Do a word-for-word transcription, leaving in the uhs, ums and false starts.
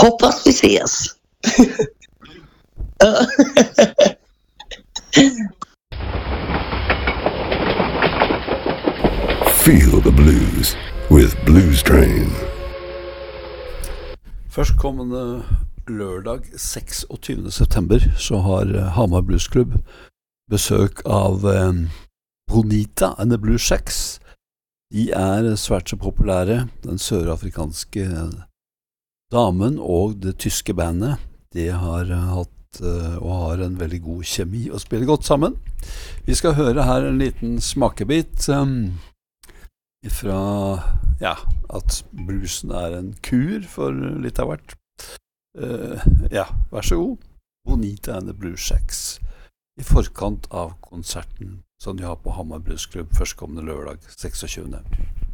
Hoppas vi ses. Feel the blues with Blues Train. Førstkommende lørdag seksogtyvende september så har Hamar Blues Club besøk av eh, Bonita and the Blue Shacks. De er svært så populære, den sørafrikanske damen og det tyske bandet. De har hatt eh, og har en veldig god kjemi og spiller godt sammen. Vi skal høre her en liten smakebit um, fra ja, at bluesen er en kur for litt av hvert. Uh, ja, vær så god. Bonita and the Blue Shacks i forkant av konserten som de har på Hamar Blues Club førstkommende lørdag seksogtyvende